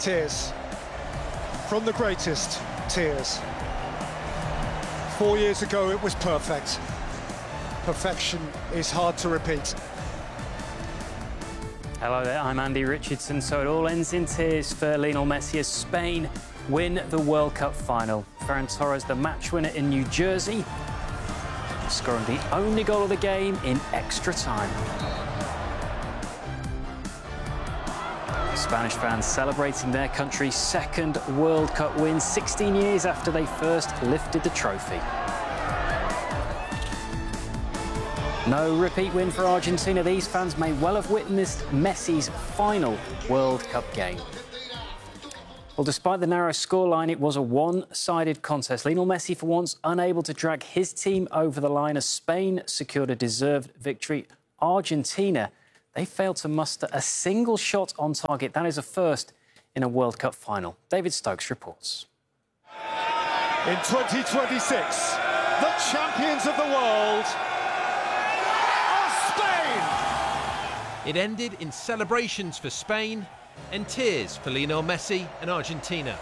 Tears. From the greatest, tears. 4 years ago, it was perfect. Perfection is hard to repeat. Hello there, I'm Andy Richardson. So it all ends in tears for Lionel Messi as Spain win the World Cup final. Ferran Torres, the match winner in New Jersey, scoring the only goal of the game in extra time. Spanish fans celebrating their country's second World Cup win 16 years after they first lifted the trophy. No repeat win for Argentina. These fans may well have witnessed Messi's final World Cup game. Well, despite the narrow scoreline, it was a one-sided contest. Lionel Messi, for once, unable to drag his team over the line as Spain secured a deserved victory. Argentina, they failed to muster a single shot on target. That is a first in a World Cup final. David Stokes reports. In 2026, the champions of the world are Spain! It ended in celebrations for Spain and tears for Lionel Messi and Argentina.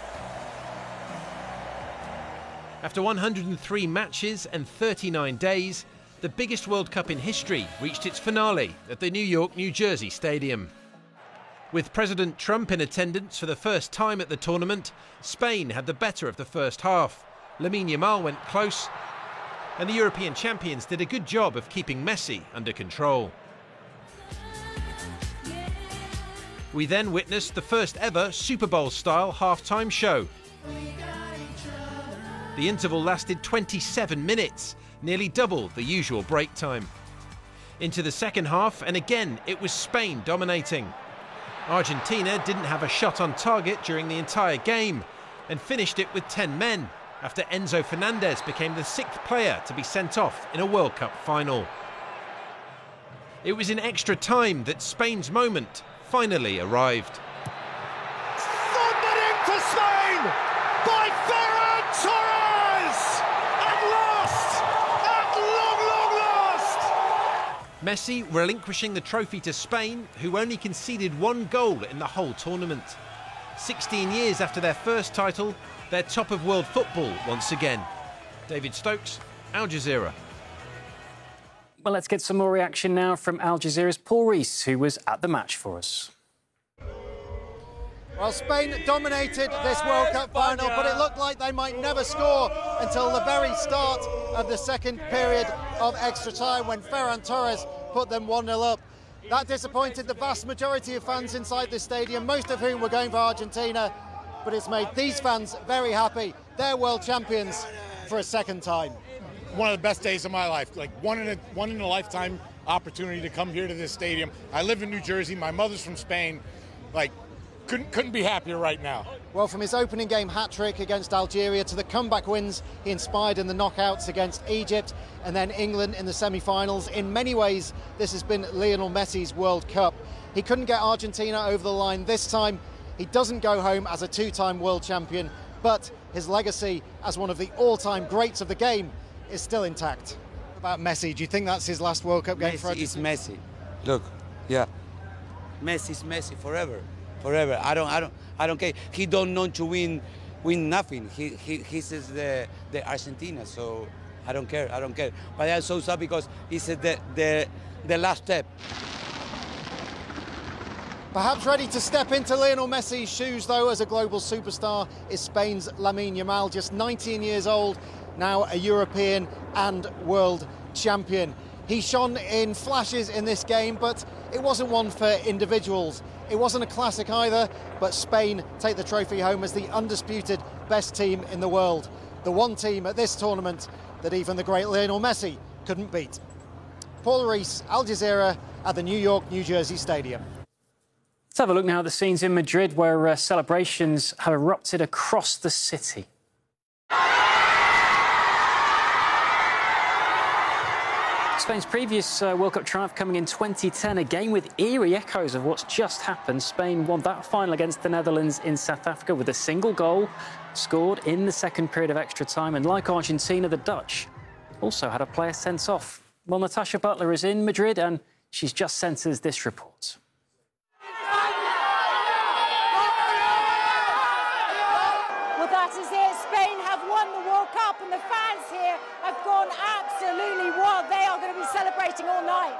After 103 matches and 39 days, the biggest World Cup in history reached its finale at the New York, New Jersey Stadium. With President Trump in attendance for the first time at the tournament, Spain had the better of the first half. Lamine Yamal went close, and the European champions did a good job of keeping Messi under control. We then witnessed the first ever Super Bowl-style half-time show. The interval lasted 27 minutes, nearly double the usual break time. Into the second half, and again it was Spain dominating. Argentina didn't have a shot on target during the entire game and finished it with 10 men after Enzo Fernandez became the 6th player to be sent off in a World Cup final. It was in extra time that Spain's moment finally arrived. Thundered in for Spain by Ferran Torres! At last! At long, long last! Messi relinquishing the trophy to Spain, who only conceded one goal in the whole tournament. 16 years after their first title, they're top of world football once again. David Stokes, Al Jazeera. Well, let's get some more reaction now from Al Jazeera's Paul Rees, who was at the match for us. Well, Spain dominated this World Cup final, but it looked like they might never score until the very start of the second period of extra time when Ferran Torres put them 1-0 up. That disappointed the vast majority of fans inside the stadium, most of whom were going for Argentina, but it's made these fans very happy. They're world champions for a second time. One of the best days of my life, like one in a lifetime opportunity to come here to this stadium. I live in New Jersey. My mother's from Spain. Like, couldn't be happier right now. Well, from his opening game hat-trick against Algeria to the comeback wins he inspired in the knockouts against Egypt and then England in the semi-finals, in many ways this has been Lionel Messi's World Cup. He couldn't get Argentina over the line this time. He doesn't go home as a two-time world champion, but his legacy as one of the all-time greats of the game is still intact. About Messi, do you think that's his last World Cup game for Argentina? Messi is Messi. Look, yeah. Messi is Messi forever. Forever. I don't care. He don't know to win nothing. He says the Argentina, so I don't care. But I'm so sad because he said the last step. Perhaps ready to step into Lionel Messi's shoes, though, as a global superstar, is Spain's Lamine Yamal, just 19 years old, now a European and world champion. He shone in flashes in this game, but it wasn't one for individuals. It wasn't a classic either, but Spain take the trophy home as the undisputed best team in the world. The one team at this tournament that even the great Lionel Messi couldn't beat. Paul Rees, Al Jazeera, at the New York, New Jersey Stadium. Let's have a look now at the scenes in Madrid where celebrations have erupted across the city. Spain's previous World Cup triumph coming in 2010, again with eerie echoes of what's just happened. Spain won that final against the Netherlands in South Africa with a single goal scored in the second period of extra time. And like Argentina, the Dutch also had a player sent off. Well, Natasha Butler is in Madrid and she's just sent us this report. answers here. Spain have won the World Cup and the fans here have gone absolutely wild. They are going to be celebrating all night.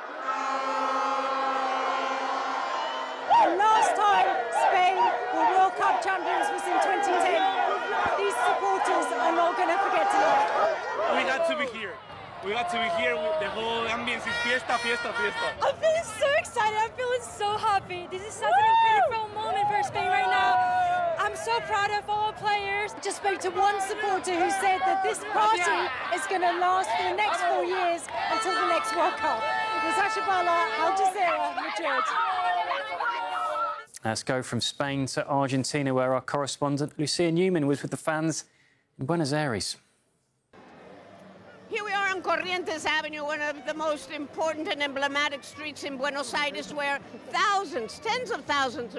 The last time Spain were World Cup champions was in 2010. These supporters are not going to forget tonight. We got to be here. We got to be here. The whole ambience is fiesta, fiesta, fiesta. I'm feeling so excited. I'm feeling so happy. This is such an incredible moment for Spain right now. I'm so proud of all players. Just spoke to one supporter who said that this party is going to last for the next 4 years until the next World Cup. Natasha Bala, Al Jazeera, Madrid. Let's go from Spain to Argentina, where our correspondent Lucia Newman was with the fans in Buenos Aires. Here we are on Corrientes Avenue, one of the most important and emblematic streets in Buenos Aires, where thousands, tens of thousands